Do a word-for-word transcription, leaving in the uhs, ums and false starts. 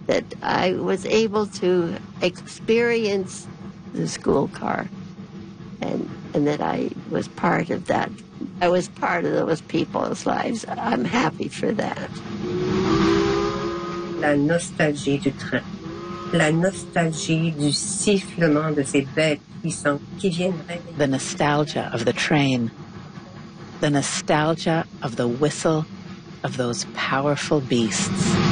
that I was able to experience the school car, and, and that I was part of that. I was part of those people's lives. I'm happy for that. La nostalgie du train. La nostalgie du sifflement de ces bêtes puissantes qui viennent réveiller. The nostalgia of the train. The nostalgia of the whistle of those powerful beasts.